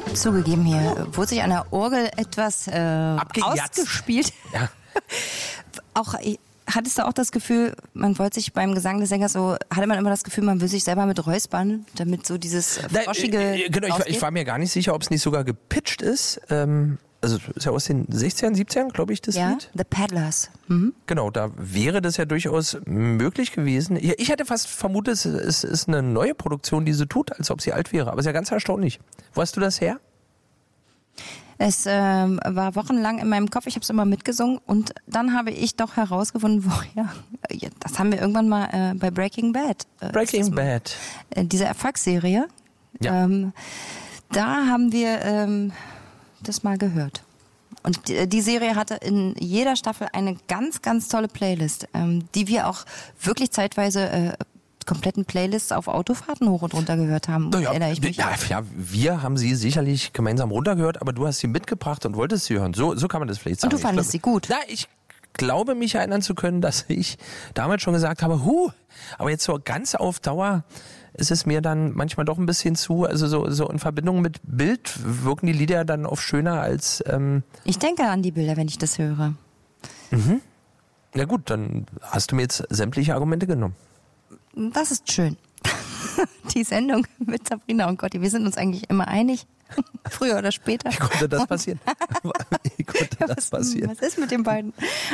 Zugegeben, hier wurde sich an der Orgel etwas ausgespielt. Ja. Auch hattest du auch das Gefühl, man wollte sich beim Gesang des Sängers hatte man immer das Gefühl, man will sich selber mit räuspern, damit so dieses froschige Genau, ich war mir gar nicht sicher, ob es nicht sogar gepitcht ist. Also ist ja aus den 16ern, 17ern, glaube ich, das Lied. The Peddlers. Mhm. Genau, da wäre das ja durchaus möglich gewesen. Ich hätte fast vermutet, es ist eine neue Produktion, die sie tut, als ob sie alt wäre. Aber ist ja ganz erstaunlich. Wo hast du das her? Es war wochenlang in meinem Kopf, ich habe es immer mitgesungen und dann habe ich doch herausgefunden, woher. Das haben wir irgendwann mal bei Breaking Bad. Breaking Bad. Diese Erfolgsserie. Ja. Da haben wir das mal gehört. Und die Serie hatte in jeder Staffel eine ganz, ganz tolle Playlist, die wir auch wirklich zeitweise kompletten Playlists auf Autofahrten hoch und runter gehört haben, erinnere ich mich. Ja, wir haben sie sicherlich gemeinsam runtergehört, aber du hast sie mitgebracht und wolltest sie hören. So kann man das vielleicht sagen. Und du fandest sie gut? Ja, ich glaube, mich erinnern zu können, dass ich damals schon gesagt habe, aber jetzt so ganz auf Dauer ist es mir dann manchmal doch ein bisschen zu, also so in Verbindung mit Bild wirken die Lieder dann oft schöner als... Ich denke an die Bilder, wenn ich das höre. Mhm. Na gut, dann hast du mir jetzt sämtliche Argumente genommen. Das ist schön. Die Sendung mit Sabrina und Gotti, wir sind uns eigentlich immer einig. Früher oder später. Wie konnte das passieren? Was ist mit den beiden?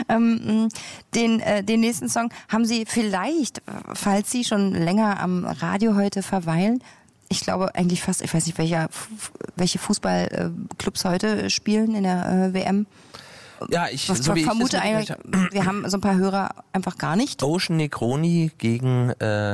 Den nächsten Song haben Sie vielleicht, falls Sie schon länger am Radio heute verweilen, ich glaube eigentlich fast, ich weiß nicht, welche Fußballclubs heute spielen in der WM. Ja, vermute eigentlich, wir haben so ein paar Hörer einfach gar nicht. Ocean Negroni gegen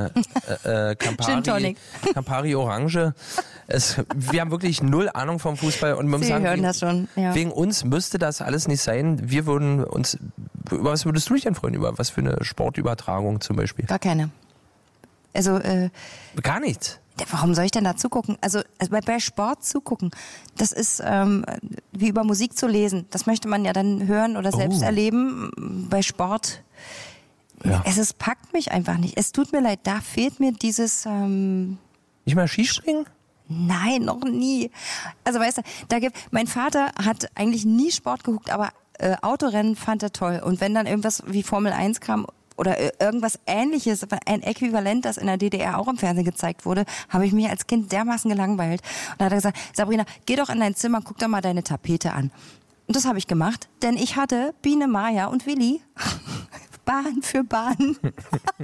Campari Orange. Wir haben wirklich null Ahnung vom Fußball und man muss sagen, hören das schon, ja. Wegen uns müsste das alles nicht sein. Wir würden uns, über was würdest du dich denn freuen? Über was für eine Sportübertragung zum Beispiel? Gar keine. Also gar nichts. Warum soll ich denn da zugucken? Also bei Sport zugucken, das ist wie über Musik zu lesen. Das möchte man ja dann hören oder selbst erleben. Bei Sport, es packt mich einfach nicht. Es tut mir leid, da fehlt mir dieses... Nicht mal Skispringen? Nein, noch nie. Also weißt du, mein Vater hat eigentlich nie Sport geguckt, aber Autorennen fand er toll. Und wenn dann irgendwas wie Formel 1 kam... oder irgendwas Ähnliches, ein Äquivalent, das in der DDR auch im Fernsehen gezeigt wurde, habe ich mich als Kind dermaßen gelangweilt. Und da hat er gesagt, Sabrina, geh doch in dein Zimmer, guck doch mal deine Tapete an. Und das habe ich gemacht, denn ich hatte Biene Maya und Willi Bahn für Bahn